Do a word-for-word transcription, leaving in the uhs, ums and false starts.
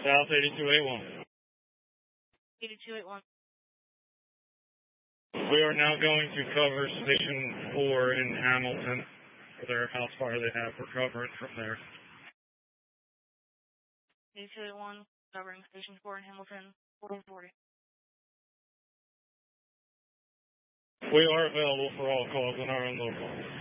South eighty-two eighty-one. eighty-two eighty-one. We are now going to cover Station four in Hamilton for their house fire they have. We're covering from there. eighty-two eighty-one, covering Station four in Hamilton, fourteen forty. We are available for all calls on our own local.